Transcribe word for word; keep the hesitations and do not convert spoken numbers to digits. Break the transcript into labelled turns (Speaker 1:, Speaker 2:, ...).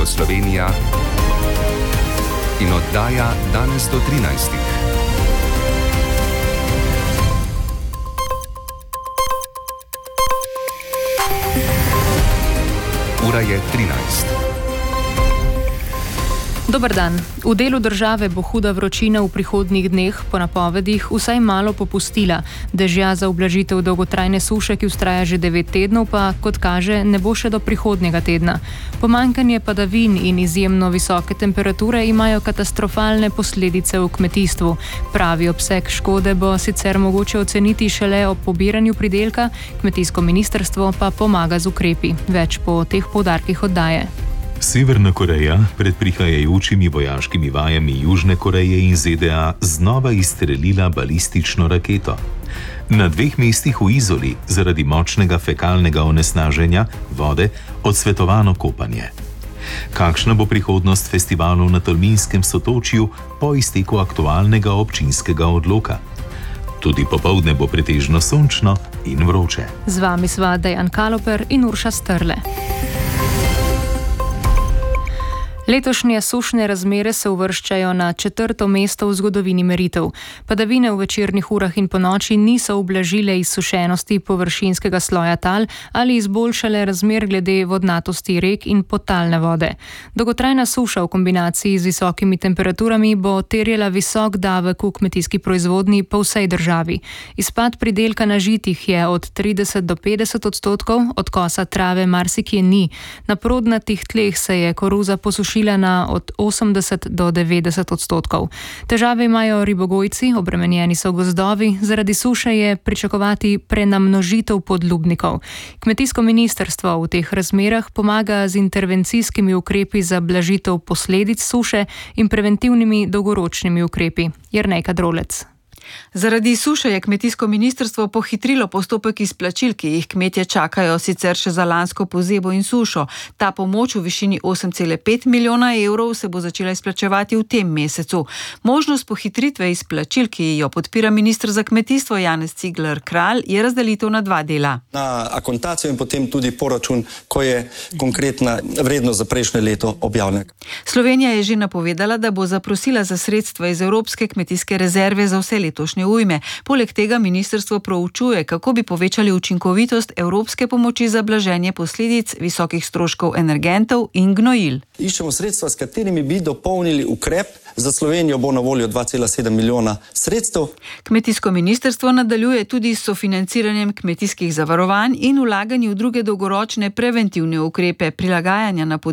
Speaker 1: Radio Slovenija in oddaja danes do trinajstih. Ura je trinajst.
Speaker 2: Dober dan. V delu države bo huda vročina v prihodnjih dneh po napovedih vsaj malo popustila. Dežja za ublažitev dolgotrajne suše, ki vztraja že devet tednov, pa kot kaže, ne bo še do prihodnjega tedna. Pomanjkanje padavin in izjemno visoke temperature imajo katastrofalne posledice v kmetijstvu. Pravi obseg škode bo sicer mogoče oceniti šele ob pobiranju pridelka, kmetijsko ministrstvo pa pomaga z ukrepi. Več po teh poudarkih oddaje.
Speaker 3: Severna Koreja pred prihajajočimi vojaškimi vajami Južne Koreje in Z D A znova izstrelila balistično raketo. Na dveh mestih v Izoli zaradi močnega fekalnega onesnaženja vode odsvetovano kopanje. Kakšna bo prihodnost festivalov na Tolminskem sotočju po izteku aktualnega občinskega odloka? Tudi popoldne bo pretežno sončno in vroče.
Speaker 2: Z vami sva Dejan Kaloper in Urša Strle. Letošnje sušne razmere se uvrščajo na četrto mesto v zgodovini meritev. Padavine v večernih urah in ponoči niso ublažile izsušenosti površinskega sloja tal ali izboljšale razmer glede vodnatosti rek in podtalne vode. Dolgotrajna suša v kombinaciji z visokimi temperaturami bo terjala visok davek v kmetijski proizvodnji po vsej državi. Izpad pridelka na žitih je od trideset do petdeset odstotkov, od kosa trave marsikje ni. Na prodnatih tleh se je koruza posušila na od osemdeset do devetdeset odstotkov. Težave imajo ribogojci, obremenjeni so gozdovi, zaradi suše je pričakovati prenamnožitev podlubnikov. Kmetijsko ministrstvo v teh razmerah pomaga z intervencijskimi ukrepi za blažitev posledic suše in preventivnimi dolgoročnimi ukrepi. Jernej Kadrolec.
Speaker 4: Zaradi suše je kmetijsko ministrstvo pohitrilo postopek izplačil, ki jih kmetje čakajo sicer še za lansko pozebo in sušo. Ta pomoč v višini osem cela pet milijona evrov se bo začela izplačevati v tem mesecu. Možnost pohitritve izplačil, ki jo podpira minister za kmetijstvo Janez Cigler Kralj, je razdelitev na dva dela.
Speaker 5: Na akontacijo in potem tudi poračun, ko je konkretna vrednost za prejšnje leto objavljena.
Speaker 4: Slovenija je že napovedala, da bo zaprosila za sredstva iz Evropske kmetijske rezerve za vse letošnje ujme. Poleg tega ministrstvo proučuje, kako bi povečali učinkovitost evropske pomoči za blaženje posledic visokih stroškov energentov in gnojil.
Speaker 5: Iščemo sredstva, s katerimi bi dopolnili ukrep. Za Slovenijo bo na voljo dva cela sedem milijona sredstev.
Speaker 4: Kmetijsko ministrstvo nadaljuje tudi s sofinanciranjem kmetijskih zavarovanj in vlaganji v druge dolgoročne preventivne ukrepe prilagajanja na področju